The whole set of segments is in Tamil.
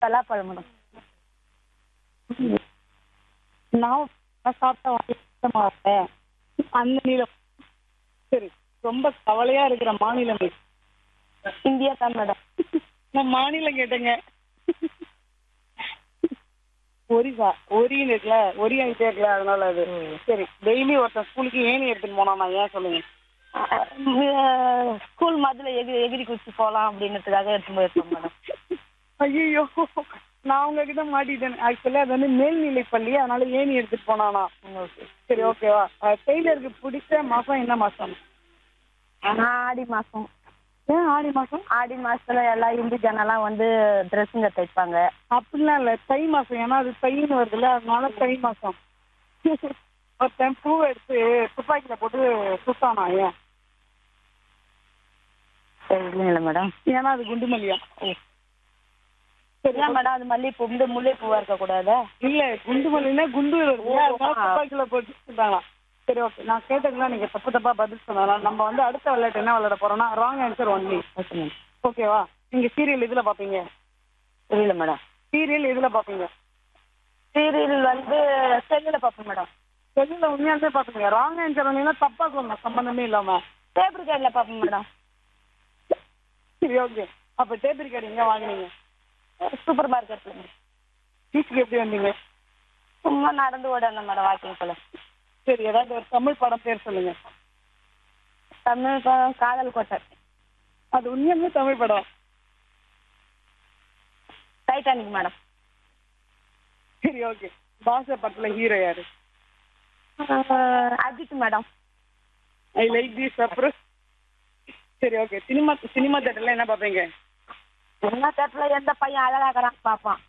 பலாப்பழம் மேடம். நான் சாப்பிட்டா வாங்க அந்த நீளம். சரி, ரொம்ப கவலையா இருக்கிற மாநிலம் எது? இந்தியா தான் மேடம். நான் மாநிலம் கேட்டேங்க. ஒரிசா. ஒரின்னு இருக்குல்ல, ஒரி ஆகிட்டே இருக்குல்ல, அதனால அது. சரி, டெய்லி ஒருத்தன் ஸ்கூலுக்கு ஏணி எடுத்துட்டு போனானா, ஏன் சொல்லுங்க. ஸ்கூல் மாதிரி எகிரி குச்சி போகலாம் அப்படின்றதுக்காக எடுத்து போயிருக்கோம் மேடம். ஐயோ, நான் உங்ககிட்ட மாட்டிட்டேன். ஆக்சுவலி அது வந்து மேல்நிலை பள்ளி, அதனால ஏணி எடுத்துட்டு போனானா. ஓகே. சரி, ஓகேவா. டெய்லருக்கு பிடிச்ச மாசம் என்ன மாசம்? ஆடி மாசம். ஏன் ஆடி மாசம்? ஆடி மாசத்துல எல்லாம் இந்து ஜனெல்லாம் வந்து ட்ரெஸ்ஸுங்க தைப்பாங்க. அப்படிலாம் இல்ல, தை மாசம். ஏன்னா அது தைன்னு வருதுல்ல, அதனால தை மாசம். ஒருத்தன் பூ எடுத்து துப்பாக்கியில போட்டு சுத்தானா, ஏன்? இல்லை மேடம். ஏன்னா அது குண்டுமல்லியா. சரியா மேடம், அது மல்லிகைப்பூ இந்த முல்லைப்பூவா இருக்கக்கூடாது. இல்ல, குண்டுமல்லின்னா குண்டு வருது, அதனால துப்பாக்கியில போட்டு சுத்தாங்களா. சரி, ஓகே. நான் கேட்டதுலாம் நீங்க தப்பா பதில் சொன்னாலும் நம்ம வந்து அடுத்த விளையாட்டு என்ன விளையாட போறோம்னா ராங் ஆன்சர் ஒன்லி. ஓகேவா? நீங்க சீரியல் எதுல பாப்பீங்க? தெரியல மேடம். சீரியல் எதுல பாப்பீங்க? சீரியல் வந்து செல்லில் பார்ப்போம் மேடம். செல்லுல உண்மையாலுமே பாப்பீங்க. ராங் ஆன்சர் வந்தீங்கன்னா தப்பா சொல்லணும், சம்பந்தமே இல்லாம. டேப் ரிகார்டில் பார்ப்போம் மேடம். சரி, ஓகே. அப்ப டேப் ரிகார்டு எங்க வாங்குனீங்க? சூப்பர் மார்க்கெட்டில். பீச்சுக்கு எப்படி வந்தீங்க? சும்மா நடந்து ஓடணும் மேடம், வாக்கிங் போல. சரி, ஏதாவது ஒரு தமிழ் படம் பேர் சொல்லுங்க. தமிழ் படம் காதல் கோட்டை. அது உண்மையாலுமே தமிழ் படம். Titanic madam. சரி, ஓகே. பாஷா படத்துல ஹீரோ யாரு? Ajith madam. I like this அப்புறம். சரி, ஓகே. சினிமா தேட்டர்ல என்ன பாப்பீங்க? என்ன தேட்டரில் எந்த பையன் அழகாகிறான் பார்ப்பான்.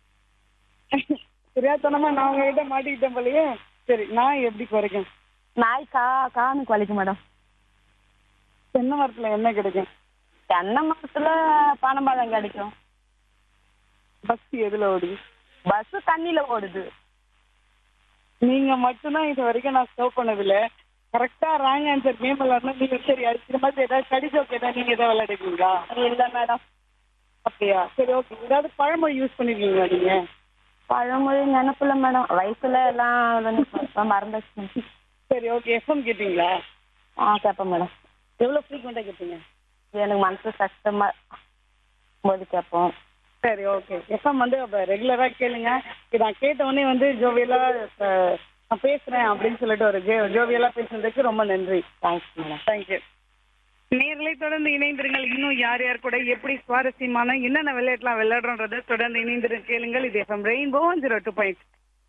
தெரியாதனமா நான் உங்ககிட்ட மாட்டிக்கிட்டேன் போலயே. சரி, நான் எப்படி குறைக்கும்? நாய் காணு குலைக்கும் மேடம். தென்னை மரத்துல என்ன கிடைக்கும்? தென்னை மரத்தில் பனம்பழம் கிடைக்கும். பஸ் எதுல ஓடுது? பஸ்ஸு தண்ணியில் ஓடுது. நீங்க மட்டும்தான் இது வரைக்கும் நான் ஸ்டோப் பண்ணதில்ல. கரெக்டா ராங் ஆன்சர் கேம் விளையாடணும். நீங்க சரி, அதுக்கு இந்த மாதிரி ஏதாவது கடிதோ கேட்டா நீங்க ஏதாவது விளையாடுவீங்களா? இல்லை மேடம். அப்படியா? சரி, ஓகே. ஏதாவது பழமொழி யூஸ் பண்ணிருக்கீங்களா நீங்க? பழமொழி நினப்பில்ல மேடம், வயசுல எல்லாம் மறந்துச்சு. சரி, ஓகே. எஃப்எம் கேட்டீங்களா? கேட்பேன் மேடம். எவ்வளோ ஃப்ரீக்வெண்ட்டாக கேட்பீங்க? எனக்கு மனசு கஷ்டமா போது கேட்போம். சரி, ஓகே. எஃப்எம் வந்து அப்போ ரெகுலராக கேளுங்க. நான் கேட்ட உடனே வந்து ஜோவியலாக நான் பேசுகிறேன் அப்படின்னு சொல்லிட்டு ஒரு ஜோவியலாக பேசுனதுக்கு ரொம்ப நன்றி. Thanks madam. தேங்க்யூ. நேர்களை தொடர்ந்து இணைந்திருங்கள். இன்னும் யார் யார் கூட எப்படி சுவாரஸ்யமான என்னென்ன விளையாட்டுலாம் விளையாடுறோன்றதை தொடர்ந்து இணைந்திரு கேளுங்கள். இது எஃப்எம் ரெயின்போ 102.6.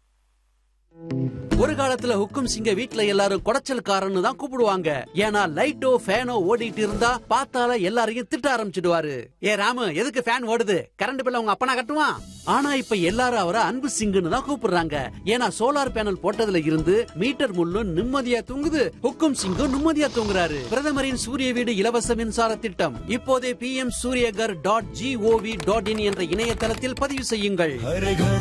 ஒரு காலத்துல ஹுக்கும் சிங்க வீட்ல எல்லாரும் குடைச்சல்காரன்னு தான் கூப்பிடுவாங்க. ஏன்னா லைட்டோ ஃபேனோ ஓடிட்டு இருந்தா பார்த்தால எல்லாரையும் திட்ட ஆரம்பிச்சிடுவாரு. ஏ ராமு, எதுக்கு ஃபேன் ஓடுது? கரண்ட் பில்ல உங்க அப்பனா கட்டுவான். ஆனா இப்ப எல்லாரும் அவரை அன்பு சிங்குன்னு தான் கூப்பிடுறாங்க. ஏன்னா சோலார் பேனல் போட்டதுல இருந்து மீட்டர் முள்ளும் நிம்மதியா தூங்குது, ஹுக்கும் சிங்கும் நிம்மதியா தூங்குறாரு. பிரதமரின் சூரிய வீடு இலவச மின்சார திட்டம் இப்போதே PM suryagar.gov.in என்ற இணையதளத்தில் பதிவு செய்யுங்கள்.